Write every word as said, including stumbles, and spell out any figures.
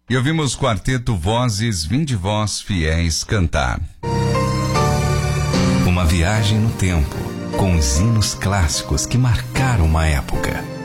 E ouvimos quarteto Vozes, Vinde Vós Fiéis cantar Uma viagem no tempo, com os hinos clássicos que marcaram uma época.